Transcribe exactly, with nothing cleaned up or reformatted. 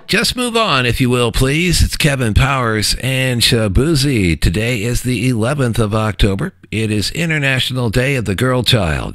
Just move on, if you will, please. It's Kevin Powers and Shabuzi. Today is the eleventh of October. It is International Day of the Girl Child.